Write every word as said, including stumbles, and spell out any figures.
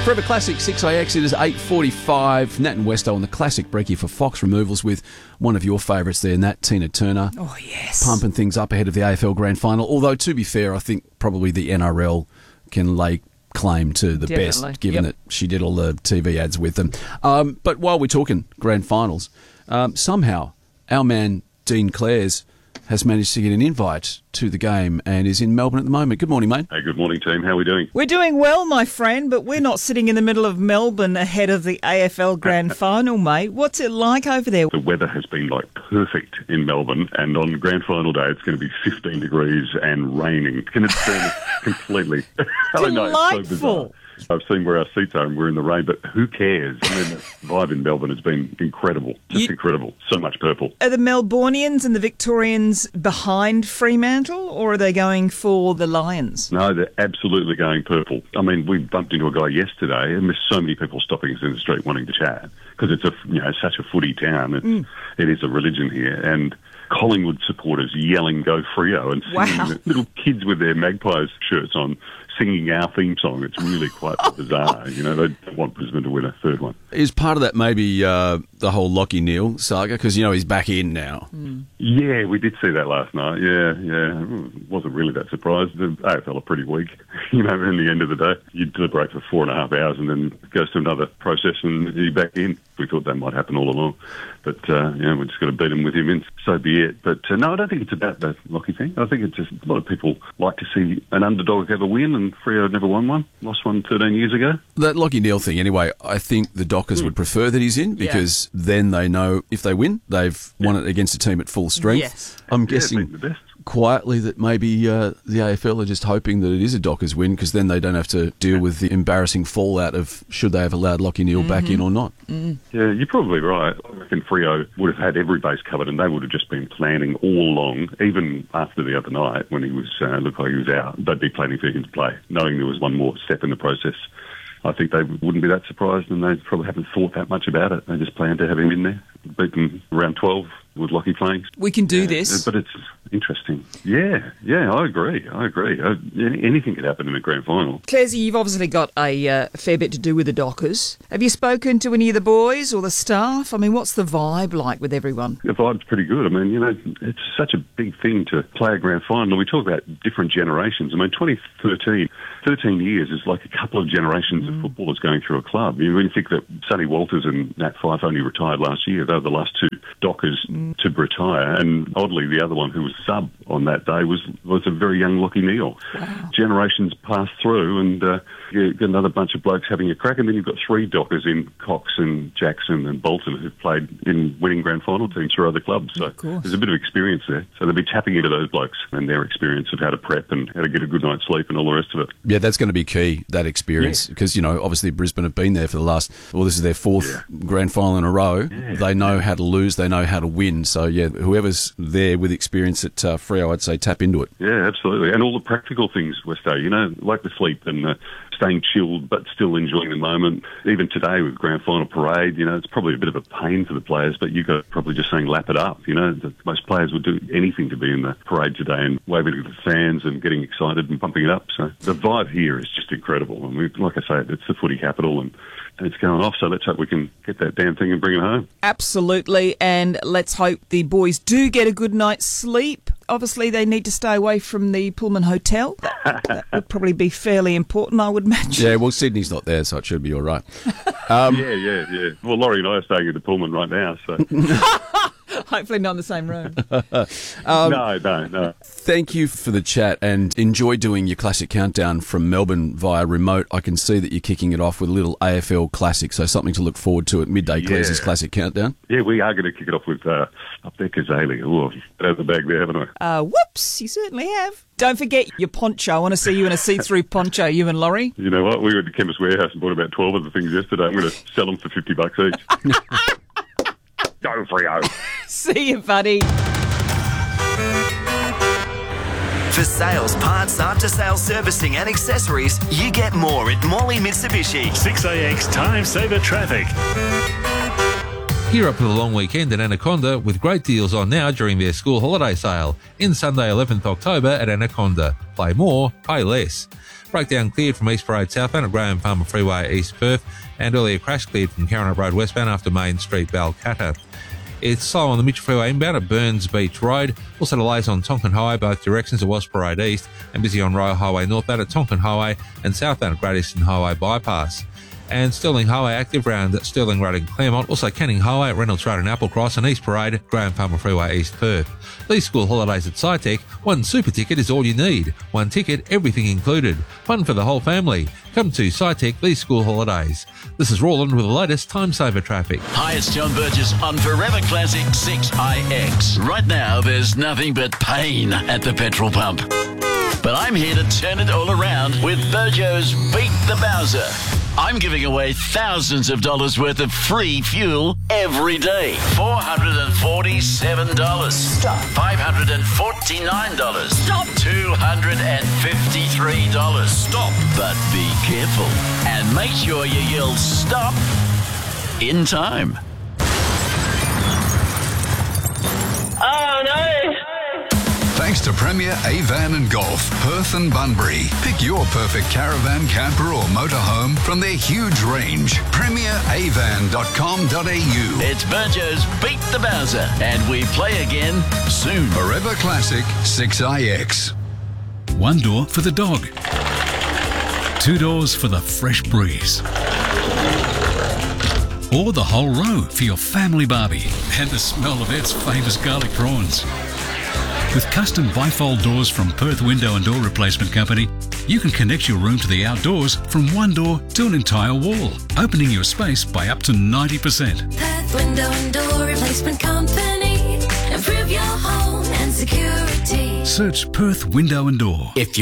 Forever Classic six A X, it is eight forty-five. Nat and Westo on the classic brekkie for Fox Removals with one of your favourites there, Nat, Tina Turner. Oh, yes. Pumping things up ahead of the A F L Grand Final. Although, to be fair, I think probably the N R L can lay claim to the Definitely. best, given Yep. that she did all the T V ads with them. Um, but while we're talking Grand Finals, um, somehow our man Dean Clares has managed to get an invite to the game and is in Melbourne at the moment. Good morning, mate. Hey, good morning, team. How are we doing? We're doing well, my friend, but we're not sitting in the middle of Melbourne ahead of the A F L Grand Final, mate. What's it like over there? The weather has been, like, perfect in Melbourne, and on Grand Final day, it's going to be fifteen degrees and raining. It's going to turn us completely. I know, it's so bizarre. Delightful. I've seen where our seats are and we're in the rain, but who cares? I mean, the vibe in Melbourne has been incredible. Just You- incredible. So much purple. Are the Melbournians and the Victorians behind Fremantle, or are they going for the Lions? No, they're absolutely going purple. I mean, we bumped into a guy yesterday, and there's so many people stopping us in the street wanting to chat because it's a you know such a footy town. It's, Mm. It is a religion here, and Collingwood supporters yelling "Go Freo" and singing, Wow. little kids with their Magpies shirts on singing our theme song. It's really quite bizarre. You know, they don't want Brisbane to win a third one. Is part of that maybe uh, the whole Lachie Neale saga? Because, you know, he's back in now. Yeah, we did see that last night. Yeah, yeah. Wasn't really that surprised. The A F L are pretty weak. You know, in the end of the day, you deliberate for four and a half hours and then it goes to another process and you're back in. We thought that might happen all along. But, uh, you know, we just got to beat him with him in. So be it. But, uh, no, I don't think it's about the Lachie thing. I think it's just a lot of people like to see an underdog have a win, and Freo never won one. Lost one thirteen years ago. That Lachie Neale thing, anyway, I think the Dockers would prefer that he's in because then they know if they win, they've won it against a team at full strength. Yes. I'm Yeah, guessing beat the best. quietly that maybe uh, the A F L are just hoping that it is a Dockers win because then they don't have to deal with the embarrassing fallout of should they have allowed Lachie Neale back in or not. Yeah, you're probably right. I reckon Freo would have had every base covered and they would have just been planning all along, even after the other night when he was uh, looked like he was out. They'd be planning for him to play, knowing there was one more step in the process. I think they wouldn't be that surprised and they probably haven't thought that much about it. They just planned to have him in there, beat them around twelve with Lachie playing. We can do Yeah, this. But it's interesting. Yeah, yeah, I agree. I agree. Uh, any- anything could happen in the grand final. Claresy, you've obviously got a uh, fair bit to do with the Dockers. Have you spoken to any of the boys or the staff? I mean, what's the vibe like with everyone? The vibe's pretty good. I mean, you know, it's such a big thing to play a grand final. We talk about different generations. I mean, twenty thirteen, thirteen years is like a couple of generations of footballers going through a club. You really think that Sonny Walters and Nat Fyfe only retired last year. They were the last two Dockers to retire. And oddly, the other one who was sub on that day was, was a very young Lachie Neale. Wow. Generations pass through and uh, you get another bunch of blokes having a crack. And then you've got three Dockers in Cox and Jackson and Bolton who've played in winning grand final teams for other clubs. So course. there's a bit of experience there. So they'll be tapping into those blokes and their experience of how to prep and how to get a good night's sleep and all the rest of it. Yeah, that's going to be key, that experience, because, you know, obviously Brisbane have been there for the last, well, this is their fourth Yeah. grand final in a row. Yeah. They know how to lose, they know how to win. So, yeah, whoever's there with experience at uh, Freo, I'd say tap into it. Yeah, absolutely. And all the practical things, Westo, you know, like the sleep and uh, staying chilled but still enjoying the moment. Even today with grand final parade, you know, it's probably a bit of a pain for the players, but you got probably just saying lap it up, you know. The, most players would do anything to be in the parade today and waving to the fans and getting excited and pumping it up. So the vibe here is just incredible. And we, like I say, it's the footy capital and it's going off, so let's hope we can get that damn thing and bring it home. Absolutely, and let's hope the boys do get a good night's sleep. Obviously, they need to stay away from the Pullman Hotel. That, that would probably be fairly important, I would imagine. Yeah, well, Sydney's not there, so it should be all right. Um, Yeah, yeah, yeah. Well, Laurie and I are staying at the Pullman right now, so... Hopefully not in the same room. no, no, no. Thank you for the chat and enjoy doing your classic countdown from Melbourne via remote. I can see that you're kicking it off with a little A F L classic, so something to look forward to at midday. Yeah. Clares' classic countdown. Yeah, we are going to kick it off with uh, Up There Kazali. Oh, got out the bag there, haven't I? Uh, whoops, you certainly have. Don't forget your poncho. I want to see you in a see-through poncho, you and Laurie. You know what? We were at the Chemist Warehouse and bought about twelve of the things yesterday. I'm going to sell them for fifty bucks each. Go Freo. See you, buddy. For sales, parts, after-sales servicing and accessories, you get more at Morley Mitsubishi. six A X Time Saver Traffic. Gear up for the long weekend at Anaconda with great deals on now during their school holiday sale. In Sunday eleventh October at Anaconda. Play more, pay less. Breakdown cleared from East Parade southbound at Graham Palmer Freeway East Perth, and earlier crash cleared from Karanup Road westbound after Main Street Balcatta. It's slow on the Mitchell Freeway inbound at Burns Beach Road. Also delays on Tonkin Highway both directions at West Parade East, and busy on Royal Highway northbound at Tonkin Highway and southbound at Great Eastern Highway bypass. And Stirling Highway active round at Stirling Road in Claremont, also Canning Highway at Reynolds Road in Applecross, and East Parade, Graham Palmer Freeway East Perth. These school holidays at SciTech, one super ticket is all you need. One ticket, everything included. Fun for the whole family. Come to SciTech these school holidays. This is Roland with the latest time saver traffic. Hi, it's John Burgess on Forever Classic six I X. Right now, there's nothing but pain at the petrol pump. But I'm here to turn it all around with Burjo's Beat the Bowser. I'm giving away thousands of dollars worth of free fuel every day. four hundred forty-seven dollars. Stop. five hundred forty-nine dollars. Stop. two hundred fifty-three dollars. Stop. But be careful. And make sure you yell stop in time. Oh, no. Thanks to Premier Avan and Golf, Perth and Bunbury. Pick your perfect caravan, camper or motorhome from their huge range. premier avan dot com dot a u. It's Burjo's Beat the Bowser, and we play again soon. Forever Classic six I X. One door for the dog. Two doors for the fresh breeze. Or the whole row for your family barbie and the smell of Ed's famous garlic prawns. With custom bifold doors from Perth Window and Door Replacement Company, you can connect your room to the outdoors from one door to an entire wall, opening your space by up to ninety percent. Perth Window and Door Replacement Company. Improve your home and security. Search Perth Window and Door. If you